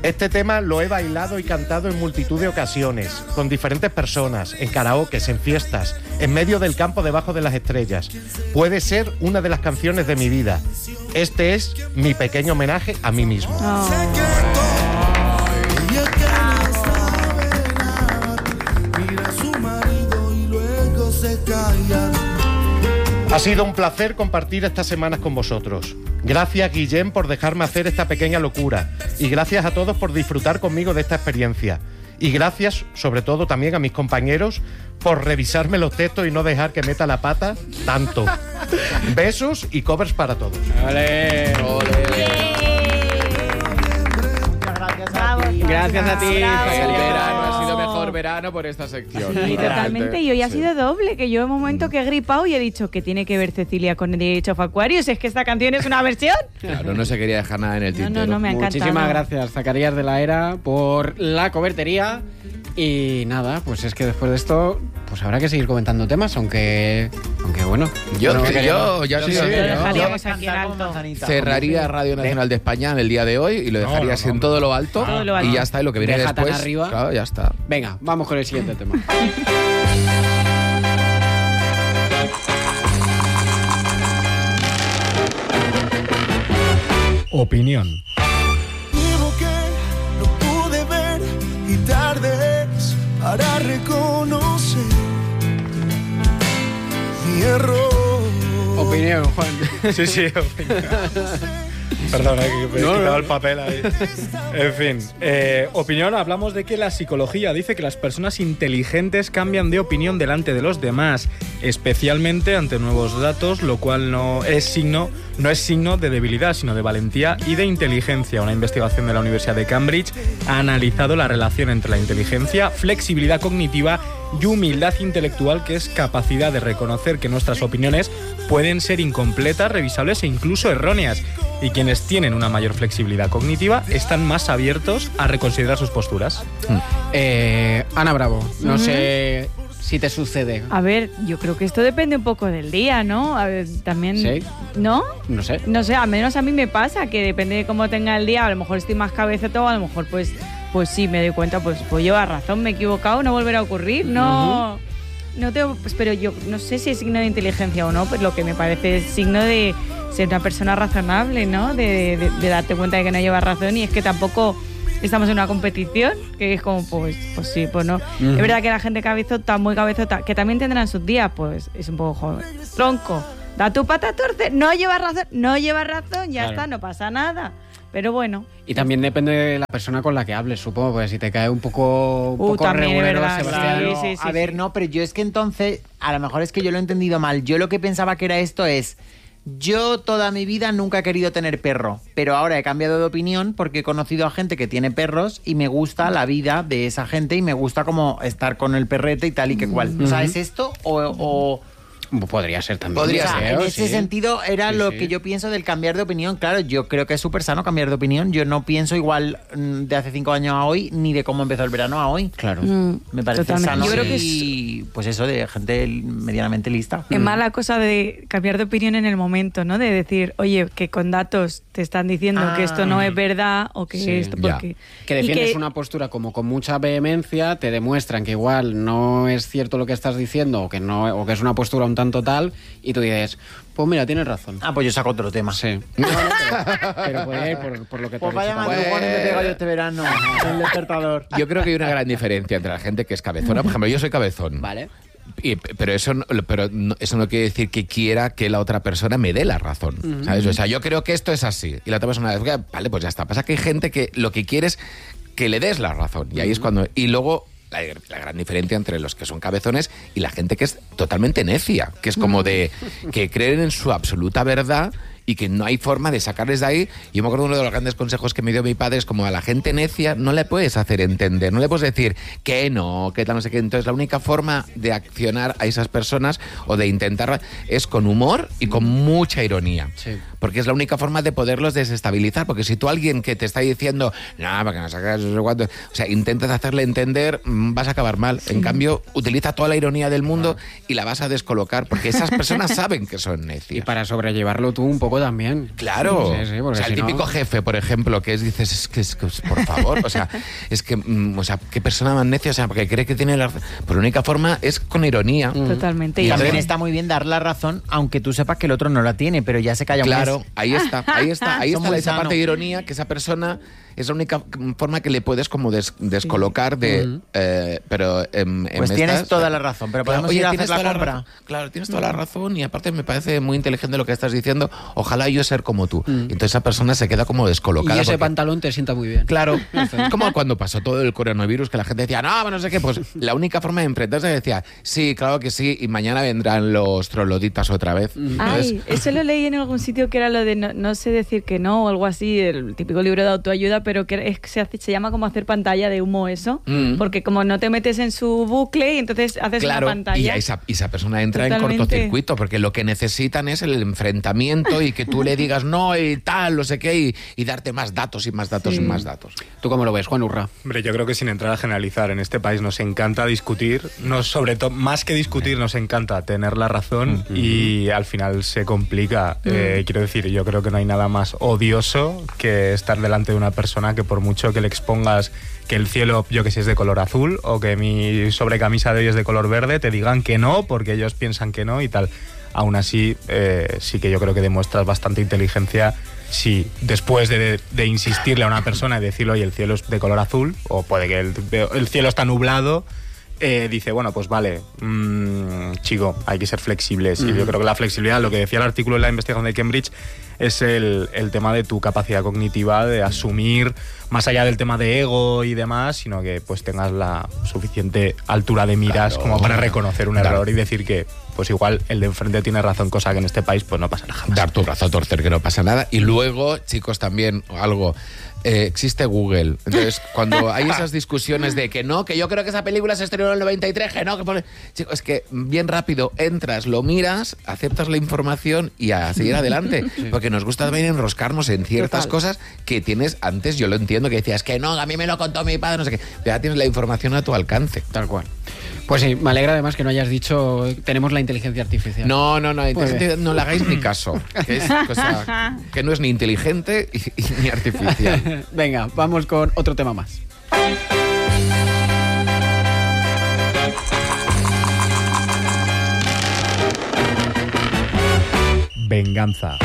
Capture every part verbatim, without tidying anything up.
Este tema lo he bailado y cantado en multitud de ocasiones, con diferentes personas, en karaokes, en fiestas, en medio del campo debajo de las estrellas. Puede ser una de las canciones de mi vida. Este es mi pequeño homenaje a mí mismo. Oh. Ha sido un placer compartir estas semanas con vosotros. Gracias, Guillem, por dejarme hacer esta pequeña locura. Y gracias a todos por disfrutar conmigo de esta experiencia. Y gracias, sobre todo, también a mis compañeros por revisarme los textos y no dejar que meta la pata tanto. Besos y covers para todos. ¡Ole! ¡Ole! Gracias a ti. El verano ha sido mejor verano por esta sección. Sí, totalmente. Y hoy ha sido doble, que yo en un momento que he gripado y he dicho que tiene que ver Cecilia con The Age of Aquarius. Es que esta canción es una versión. Claro, no se quería dejar nada en el No, tintero. no, no, me ha encantado. Muchísimas gracias, Zacarías de la Era, por la cobertería. Y nada, pues es que después de esto, pues habrá que seguir comentando temas, aunque, aunque bueno. Yo, no que queremos. yo, ya Sí, sí, sí, Lo yo- dejaríamos aquí en alto. cerraría Radio Nacional de España en el día de hoy y lo dejaría no, así no, en todo lo alto. Todo lo alto. Y ya está, y lo que viene Deja tan después. arriba. Claro, ya está. Venga, vamos con el siguiente tema. Opinión. Equivoqué, no pude ver y tarde es para reconocer mi error. Opinión, Juan. Sí, sí, opinión. Perdona, que he No, quitado no. el papel ahí. En fin, eh, opinión, hablamos de que la psicología dice que las personas inteligentes cambian de opinión delante de los demás, especialmente ante nuevos datos, lo cual no es signo, no es signo de debilidad, sino de valentía y de inteligencia. Una investigación de la Universidad de Cambridge ha analizado la relación entre la inteligencia, flexibilidad cognitiva y humildad intelectual, que es capacidad de reconocer que nuestras opiniones pueden ser incompletas, revisables e incluso erróneas. Y quienes tienen una mayor flexibilidad cognitiva están más abiertos a reconsiderar sus posturas. Eh, Ana Bravo, no Ujú. sé si te sucede. A ver, yo creo que esto depende un poco del día, ¿no? A ver, también... Sí. ¿No? No sé. No sé, al menos a mí me pasa que depende de cómo tenga el día, a lo mejor estoy más cabezota o a lo mejor pues pues sí me doy cuenta, pues pues lleva razón, me he equivocado, no volverá a ocurrir, no no tengo, pues, pero yo no sé si es signo de inteligencia o no, pues lo que me parece es signo de ser una persona razonable, ¿no? De, de, de darte cuenta de que no llevas razón y es que tampoco estamos en una competición, que es como, pues, pues sí, pues no. Ujú. Es verdad que la gente cabezota, muy cabezota, que también tendrán sus días, pues es un poco joven. Tronco, da tu pata torce, no llevas razón, no llevas razón, ya Claro. está, no pasa nada. Pero bueno. Y también depende de la persona con la que hables, supongo, porque si te cae un poco, un Uh, poco también es regulero, verdad, Sebastián. sí, No, sí, sí, a ver, sí. no, pero yo es que entonces, a lo mejor es que yo lo he entendido mal. Yo lo que pensaba que era esto es, yo toda mi vida nunca he querido tener perro, pero ahora he cambiado de opinión porque he conocido a gente que tiene perros y me gusta la vida de esa gente y me gusta como estar con el perrete y tal y que cual. O sea, ¿es esto o...? o Podría ser también. Podría o sea, ser, en Creo, ese sí. sentido era Sí, lo sí. que yo pienso del cambiar de opinión. Claro, yo creo que es súper sano cambiar de opinión. Yo no pienso igual mm, de hace cinco años a hoy, ni de cómo empezó el verano a hoy. Claro. Mm, Me parece totalmente. sano Yo creo que es, y pues eso de gente medianamente lista. es más la cosa de cambiar de opinión en el momento, ¿no? De decir, oye, que con datos te están diciendo Ah. que esto no es verdad o que Sí, esto... ya. Porque, Que y defiendes que- una postura como con mucha vehemencia, te demuestran que igual no es cierto lo que estás diciendo o que no o que es una postura un tanto tal y tú dices, pues mira, tienes razón. Ah, pues yo saco otro tema. Sí. No, no, pero, pero puede ir por, por lo que te Pues vaya has dicho madrugón también. me pego yo este verano. El despertador. Yo creo que hay una gran diferencia entre la gente que es cabezona. Por ejemplo, yo soy cabezón. Vale. Y- pero eso no, pero no- eso no quiere decir que quiera que la otra persona me dé la razón, ¿sabes? O sea, yo creo que esto es así y la otra persona dice, vale, pues ya está. Pasa que hay gente que lo que quiere es que le des la razón y ahí es cuando y luego la, la gran diferencia entre los que son cabezones y la gente que es totalmente necia, que es como de que creen en su absoluta verdad y que no hay forma de sacarles de ahí. Yo me acuerdo uno de los grandes consejos que me dio mi padre es como a la gente necia no le puedes hacer entender, no le puedes decir que no, que tal, no sé qué. Entonces la única forma de accionar a esas personas o de intentar es con humor y con mucha ironía. Sí. Porque es la única forma de poderlos desestabilizar. Porque si tú alguien que te está diciendo, no, para que no sacas eso, cuánto", o sea, intentas hacerle entender, mm, vas a acabar mal. En cambio, utiliza toda la ironía del mundo y la vas a descolocar. Porque esas personas saben que son Y necias. para sobrellevarlo tú un poco equipo también. Claro. Sí, sí, o porque sea, el si no- típico jefe, por ejemplo, que es, dices, es que, es que, por favor, o sea, es que, mm, o sea, qué persona más necia, o sea, porque cree que tiene la razón. Por la única forma es con ironía. Totalmente. Y Y también además- está muy bien dar la razón, aunque tú sepas que el otro no la tiene, pero ya se calla un Claro, mes. ahí está, ahí está, ahí Son está muy esa sano. parte de ironía que esa persona es la única forma que le puedes como des- descolocar de, eh, pero en, en Pues tienes estas- toda la razón, pero Claro, podemos oye, ir a tienes hacer la toda compra. razón. Claro, tienes toda la razón y aparte me parece muy inteligente lo que estás diciendo. Ojalá yo ser como tú. Y entonces esa persona se queda como Y descolocada. ese porque- pantalón te sienta muy bien. Claro, es como cuando pasó todo el coronavirus que la gente decía, no, no sé qué, pues la única forma de enfrentarse decía, sí, claro que sí, y mañana vendrán los troloditas otra vez. Entonces, Ay, eso lo leí en algún sitio que era lo de no, no sé decir que no o algo así, el típico libro de autoayuda, pero que es, se, hace- se llama como hacer pantalla de humo eso, Mm. porque como no te metes en su bucle y entonces haces claro, una pantalla. y esa, y esa persona entra Totalmente. en cortocircuito, porque lo que necesitan es el enfrentamiento y que tú le digas no y tal, no sé qué, y, y darte más datos y más datos Sí. y más datos. ¿Tú cómo lo ves, Juan Urra? Hombre, yo creo que sin entrar a generalizar, en este país nos encanta discutir, nos, sobre todo, más que discutir, nos encanta tener la razón y al final se complica. Eh, quiero decir, yo creo que no hay nada más odioso que estar delante de una persona que por mucho que le expongas que el cielo, yo que sé, es de color azul o que mi sobrecamisa de hoy es de color verde, te digan que no porque ellos piensan que no y tal. Aún así, eh, sí que yo creo que demuestras bastante inteligencia si después de, de insistirle a una persona y decirle, oye, el cielo es de color azul, o puede que el, el cielo está nublado, eh, dice, bueno, pues vale, mmm, chico, hay que ser flexibles. Y yo creo que la flexibilidad, lo que decía el artículo en la investigación de Cambridge, es el, el tema de tu capacidad cognitiva de asumir, más allá del tema de ego y demás, sino que pues tengas la suficiente altura de miras Claro. como para reconocer un Claro. error y decir que pues igual el de enfrente tiene razón, cosa que en este país pues no pasará jamás. Dar tu brazo a torcer, que no pasa nada. Y luego, chicos, también algo. eh, existe Google. Entonces, cuando hay esas discusiones de que no, que yo creo que esa película se estrenó en el noventa y tres, que no, que pone. Chicos, es que bien rápido entras, lo miras, aceptas la información y a seguir adelante. Porque nos gusta también enroscarnos en ciertas Total. cosas que tienes antes. Yo lo entiendo que decías que no, a mí me lo contó mi padre, no sé qué. Pero ya tienes la información a tu alcance. Tal cual. Pues sí, me alegra además que no hayas dicho tenemos la inteligencia artificial. No, no, no, Muy inteligente, bien. no le hagáis ni caso. Que, es cosa que no es ni inteligente y, y ni artificial. Venga, vamos con otro tema más. Venganza.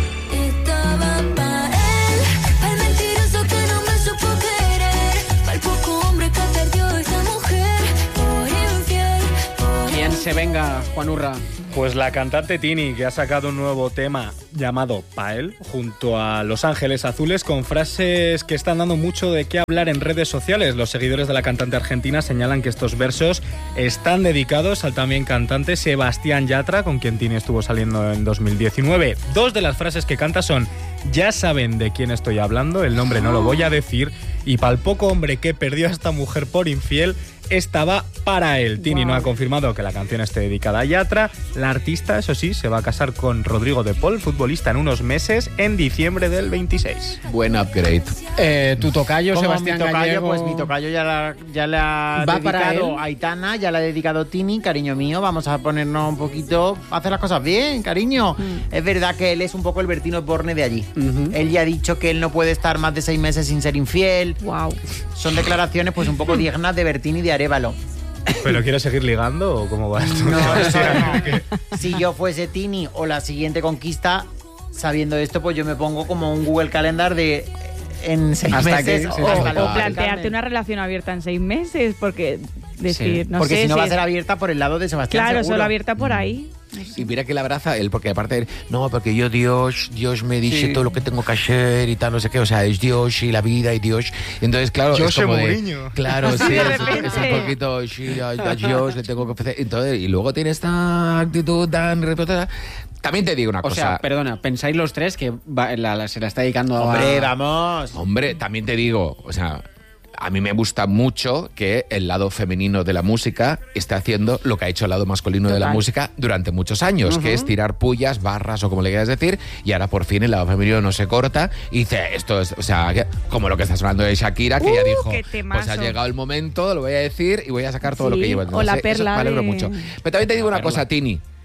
Estaba pa' él, pa'l mentiroso que no me supo querer, pa'l poco hombre que perdió esa mujer, por infiel, por ¿Quién se venga, Juan Urra? Pues la cantante Tini, que ha sacado un nuevo tema llamado Pael, junto a Los Ángeles Azules, con frases que están dando mucho de qué hablar en redes sociales. Los seguidores de la cantante argentina señalan que estos versos están dedicados al también cantante Sebastián Yatra, con quien Tini estuvo saliendo en dos mil diecinueve. Dos de las frases que canta son: ya saben de quién estoy hablando, el nombre no lo voy a decir, y pa'l poco hombre que perdió a esta mujer por infiel, estaba para él. Tini Wow. no ha confirmado que la canción esté dedicada a Yatra. La artista, eso sí, se va a casar con Rodrigo de Paul, futbolista, en unos meses, en diciembre del veintiséis. Buen upgrade. Eh, tu tocayo, Como Sebastián mi tocayo, Gallego. pues mi tocayo ya la, ya le ha ¿Va para dedicado él? a Aitana, ya le ha dedicado Tini, cariño mío, vamos a ponernos un poquito, a hacer las cosas bien, cariño. Es verdad que él es un poco el Bertino Borne de allí. Ujú. Él ya ha dicho que él no puede estar más de seis meses sin ser infiel. Wow. Son declaraciones pues un poco dignas de Bertini y de Arévalo. ¿Pero quieres seguir ligando o cómo va esto? No, eso no. Si yo fuese Tini o la siguiente conquista, sabiendo esto, pues yo me pongo como un Google Calendar de en seis Hasta meses que- sí, o, sí, hasta sí. luego, O plantearte Carmen. una relación abierta en seis meses, porque decir, Sí, no Porque sé si no si va a es- ser abierta por el lado de Sebastián. Claro, seguro. solo abierta por ahí. Y mira que le abraza él, porque aparte él, no, porque yo Dios, Dios me dice Sí. todo lo que tengo que hacer y tal, no sé qué, o sea, es Dios y la vida y Dios. Y entonces, claro, Yo es soy como de- Mourinho. Claro, sí, De es, repente. es un poquito, sí, a, a Dios le tengo que ofrecer. Entonces, y luego tiene esta actitud tan respetuosa. También te digo una O cosa. sea, perdona, ¿pensáis los tres que va- la- la- se la está dedicando a... Hombre, vamos. Hombre, también te digo, o sea, a mí me gusta mucho que el lado femenino de la música esté haciendo lo que ha hecho el lado masculino de la Total. música durante muchos años, que es tirar pullas, barras o como le quieras decir, y ahora por fin el lado femenino no se corta y dice, esto es, o sea, que- como lo que está sonando de Shakira, que ya Uh, dijo, qué temazo. pues ha llegado el momento, lo voy a decir y voy a sacar todo Sí, lo que llevo. o la Entonces, eso perla me alegro de- mucho. Pero también te digo La una perla. cosa, Tini.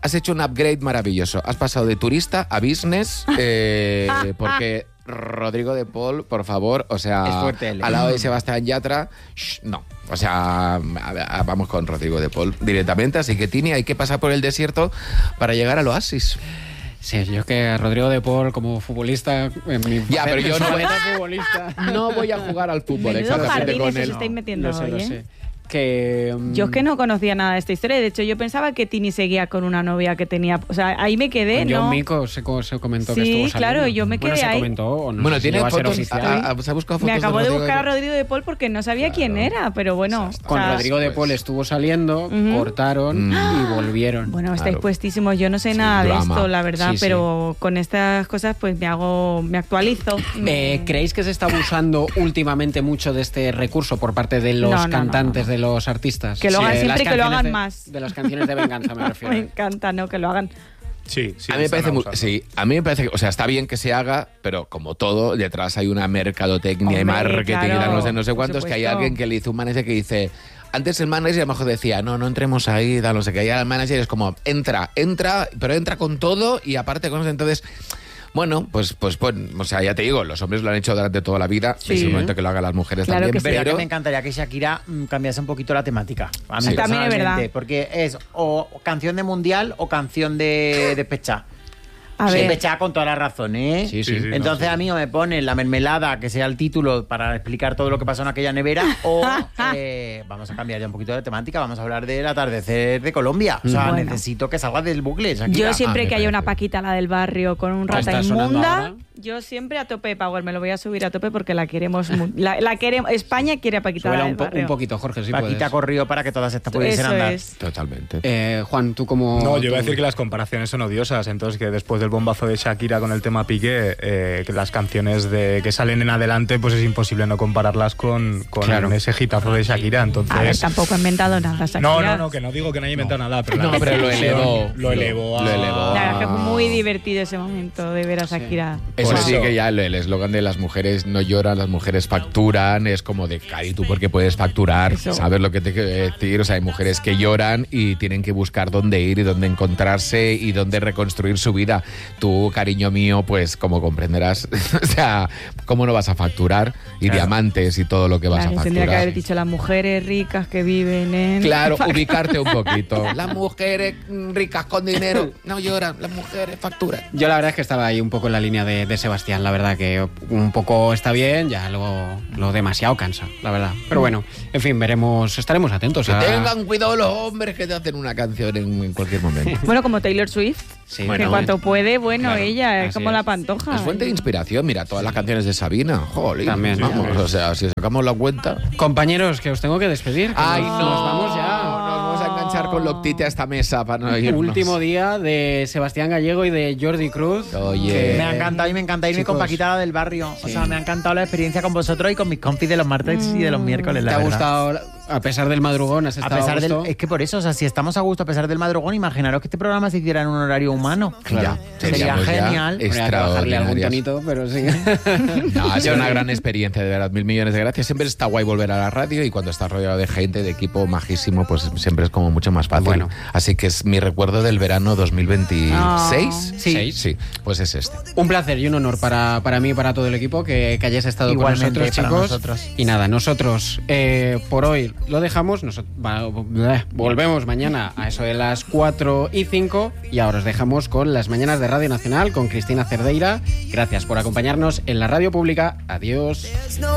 has hecho un upgrade maravilloso. Has pasado de turista a business, eh, porque Rodrigo de Paul, por favor, o sea, Es fuerte él, ¿eh? al lado de Sebastián Yatra, shh, no. O sea, a- a- vamos con Rodrigo de Paul directamente. Así que, Tini, hay que pasar por el desierto para llegar al oasis. Sí, yo es que Rodrigo de Paul como futbolista... En mi Ya, pero yo no voy- faceta futbolista. No voy a jugar al fútbol, Menudo exactamente jardines con os él. estáis metiendo Lo sé, hoy, lo ¿eh? sé. Que, mm, Yo es que no conocía nada de esta historia. De hecho, yo pensaba que Tini seguía con una novia que tenía. O sea, ahí me quedé, con John ¿no? Mico se, co- se comentó que Sí, estuvo saliendo. claro, yo me Bueno, quedé se ahí. comentó, o no Bueno, sé si tiene va a ser fotos. oficial. ah, ah, ¿se ha buscado fotos Me acabo de Rodrigo buscar a Paul? Rodrigo de Paul porque no sabía quién era, pero bueno. Con o sea, Rodrigo de pues- Paul estuvo saliendo, Ujú. cortaron Mm. y volvieron. Bueno, estáis Claro. puestísimos. Yo no sé nada de drama. esto, la verdad, Sí, sí. pero con estas cosas pues me hago, me actualizo. Eh, ¿Creéis que se está abusando últimamente mucho de este recurso por parte de los No, no, no, cantantes, no, no. de los artistas? Que lo hagan de siempre las y que lo canciones hagan de- más. De las canciones de venganza, me Me refiero. encanta, ¿no? Que lo hagan. Sí, sí. a mí me están parece muy, abusando. sí, a mí me parece que, o sea, está bien que se haga, pero como todo, detrás hay una mercadotecnia y Hombre, marketing y claro, tal, no sé, no sé por cuántos, que hay supuesto. alguien que le hizo un manager que dice, antes el manager a lo mejor decía, no, no entremos ahí, tal, no sé qué, y ahora el manager es como, entra, entra, pero entra con todo y aparte con eso, entonces... Bueno, pues, pues, pues, o sea, ya te digo, los hombres lo han hecho durante toda la vida, Sí. es el momento que lo hagan las mujeres Claro también, que sí. Pero, pero... que me encantaría que Shakira mm, cambiase un poquito la temática. A mí Sí. También es personalmente, verdad. Porque es o canción de mundial o canción de despechá. A ver. Despechá con toda la razón, ¿eh? Sí, sí. Sí, sí. Entonces no, sí. a mí o me ponen la mermelada, que sea el título para explicar todo lo que pasó en aquella nevera, o eh, vamos a cambiar ya un poquito de temática, vamos a hablar del atardecer de Colombia. O sea, Bueno. necesito que salga del bucle, Shakira. Yo siempre Ah, me que haya una parece. Paquita, la del barrio, con un Ah, rata está sonando inmunda, ahora. yo siempre a tope de Power. Me lo voy a subir a tope porque la queremos. mu- La, la queremos. España quiere a Paquita, Súbela la un, del po- barrio. un poquito, Jorge, si Paquita puedes. corrió para que todas estas pudiesen Eso andar. es. Totalmente. Eh, Juan, tú como... No, yo iba a tú- decir que las comparaciones son odiosas, entonces que después del bombazo de Shakira con el tema Piqué, eh, que las canciones de que salen en adelante, pues es imposible no compararlas con, con Claro. ese hitazo de Shakira, entonces... A ver, tampoco he inventado nada, Shakira. no, no, no, que no digo que no haya inventado nada, pero No, la pero lo reflexión elevó. Lo elevó. Lo a- elevó. La verdad es que fue muy divertido ese momento de ver a Shakira. Eso Por sí eso. que ya el el eslogan de las mujeres no lloran, las mujeres facturan, es como de, Cari, ¿tú por qué puedes facturar? Eso. ¿Sabes lo que te quiero decir? O sea, hay mujeres que lloran y tienen que buscar dónde ir y dónde encontrarse y dónde reconstruir su vida. Tú, cariño mío, pues como comprenderás, o sea, ¿cómo no vas a facturar? Y Claro. diamantes y todo lo que vas Claro, a tendría que facturar. haber dicho las mujeres ricas que viven en. Claro, ubicarte un poquito. Las mujeres mm, ricas con dinero no lloran, las mujeres facturan. Yo la verdad es que estaba ahí un poco en la línea de, de Sebastián, la verdad que un poco está bien, ya lo, lo demasiado cansa, la verdad. Pero bueno, en fin, veremos, estaremos atentos Que a... tengan cuidado los hombres que te hacen una canción en, en cualquier momento. Bueno, como Taylor Swift. Sí, que Bueno, cuanto puede, bueno, claro, ella es así como es. la pantoja. Es fuente de inspiración, mira, todas las canciones de Sabina. Jolín, También, vamos, sí, sí. o sea, si sacamos la cuenta. Compañeros, que os tengo que despedir. que Ay, nos, no, nos vamos ya. Nos vamos a enganchar con Loctite a esta mesa para no irnos. Último día de Sebastián Gallego y de Jordi Cruz. Oye. que- Me ha encantado y me encanta irme Chicos. con Paquita la del barrio. O Sí. sea, me ha encantado la experiencia con vosotros y con mis compis de los martes y de los miércoles, ¿Te la ha verdad. gustado, a pesar del madrugón, has A estado pesar a gusto? del, es que por eso, o sea, si estamos a gusto a pesar del madrugón, imaginaros que este programa se hiciera en un horario humano. Ya, Sería seríamos ya genial. Habría que bajarle algún extraordinarias. tonito, pero sí. No, ha sido una gran experiencia, de verdad. Mil millones de gracias. Siempre está guay volver a la radio y cuando estás rodeado de gente, de equipo majísimo, pues siempre es como mucho más fácil. Bueno. Así que es mi recuerdo del verano dos mil veintiséis. Ah. Sí. Sí, pues es este. Un placer y un honor para, para mí y para todo el equipo que, que hayáis estado Igualmente, con nosotros, para chicos. nosotros. Y nada, nosotros eh, por hoy lo dejamos. Nos- va- bleh, volvemos mañana a eso de las cuatro y cinco. Y ahora os dejamos con las mañanas de Radio Nacional con Cristina Cerdeira. Gracias por acompañarnos en la radio pública. Adiós.